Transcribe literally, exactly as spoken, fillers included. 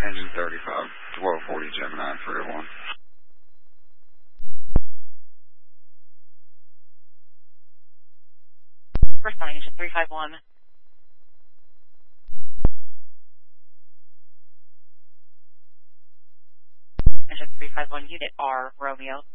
Engine thirty-five, twelve forty Gemini three oh one. First line, engine three five one. Engine three five one, unit R, Romeo.